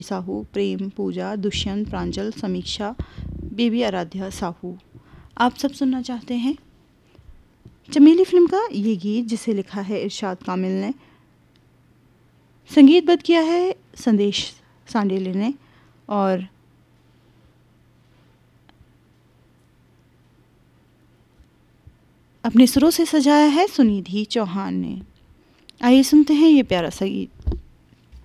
साहू, प्रेम, पूजा, दुष्यंत, प्रांजल, समीक्षा, बेबी आराध्या, साहू। आप सब सुनना चाहते हैं चमेली फिल्म का ये गीत, जिसे लिखा है इरशाद कामिल ने, संगीतबद्ध किया है संदेश सांडेले ने, और अपने सुरों से सजाया है सुनिधि चौहान ने। आइए सुनते हैं ये प्यारा सा गीत।